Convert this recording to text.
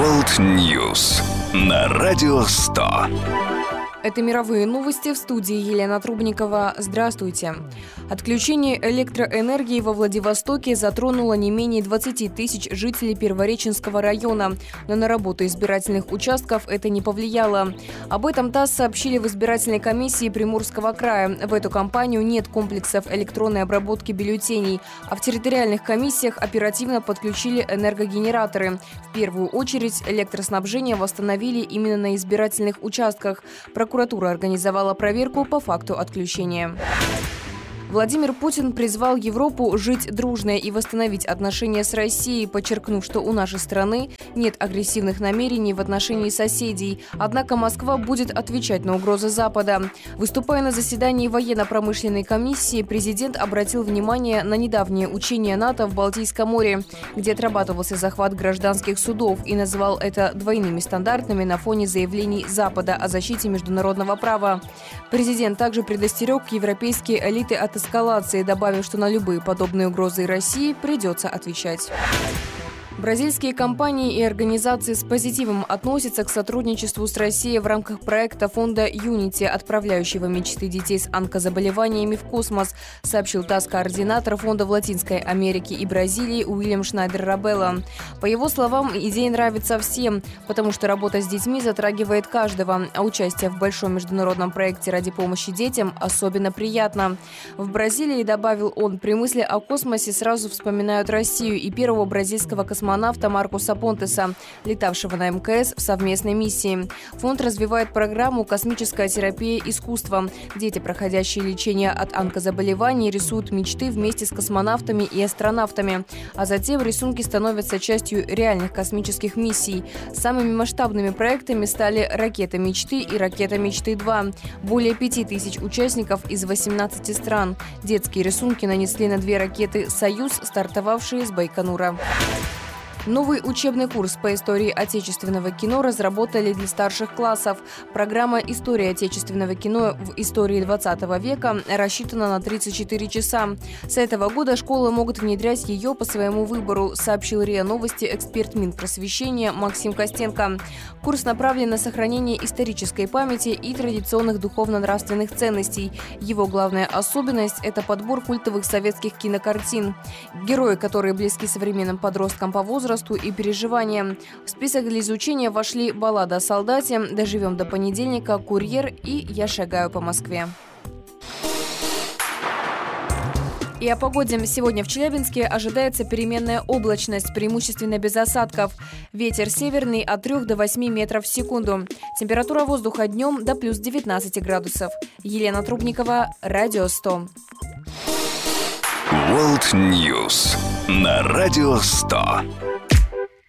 World News на Радио 100. Это мировые новости, в студии Елена Трубникова. Здравствуйте. Отключение электроэнергии во Владивостоке затронуло не менее 20 тысяч жителей Первореченского района, но на работу избирательных участков это не повлияло. Об этом ТАСС сообщили в избирательной комиссии Приморского края. В эту кампанию нет комплексов электронной обработки бюллетеней, а в территориальных комиссиях оперативно подключили энергогенераторы. В первую очередь электроснабжение восстановили именно на избирательных участках. Прокуратура организовала проверку по факту отключения. Владимир Путин призвал Европу жить дружно и восстановить отношения с Россией, подчеркнув, что у нашей страны нет агрессивных намерений в отношении соседей. Однако Москва будет отвечать на угрозы Запада. Выступая на заседании военно-промышленной комиссии, президент обратил внимание на недавние учения НАТО в Балтийском море, где отрабатывался захват гражданских судов, и назвал это двойными стандартами на фоне заявлений Запада о защите международного права. Президент также предостерег европейские элиты от эскалации, добавив, что на любые подобные угрозы России придется отвечать. Бразильские компании и организации с позитивом относятся к сотрудничеству с Россией в рамках проекта фонда Unity, отправляющего мечты детей с онкозаболеваниями в космос, сообщил ТАСС-координатор фонда в Латинской Америке и Бразилии Уильям Шнайдер-Рабелло. По его словам, идея нравится всем, потому что работа с детьми затрагивает каждого, а участие в большом международном проекте ради помощи детям особенно приятно. В Бразилии, добавил он, при мысли о космосе сразу вспоминают Россию и первого бразильского космонавта Маркуса Понтеса, летавшего на МКС в совместной миссии. Фонд развивает программу «Космическая терапия искусства». Дети, проходящие лечение от онкозаболеваний, рисуют мечты вместе с космонавтами и астронавтами. А затем рисунки становятся частью реальных космических миссий. Самыми масштабными проектами стали «Ракета мечты» и «Ракета мечты-2». Более 5000 участников из 18 стран. Детские рисунки нанесли на 2 ракеты «Союз», стартовавшие с Байконура. Новый учебный курс по истории отечественного кино разработали для старших классов. Программа «История отечественного кино в истории 20 века» рассчитана на 34 часа. С этого года школы могут внедрять ее по своему выбору, сообщил РИА Новости эксперт Минпросвещения Максим Костенко. Курс направлен на сохранение исторической памяти и традиционных духовно-нравственных ценностей. Его главная особенность – это подбор культовых советских кинокартин. Герои, которые близки современным подросткам по возрасту и переживаниям. В список для изучения вошли «Баллада о солдате», «Доживем до понедельника», «Курьер» и «Я шагаю по Москве». И о погоде. Сегодня в Челябинске ожидается переменная облачность, преимущественно без осадков. Ветер северный от 3 до 8 метров в секунду. Температура воздуха днем до плюс 19 градусов. Елена Трубникова, Радио 100. World News на Радио 100.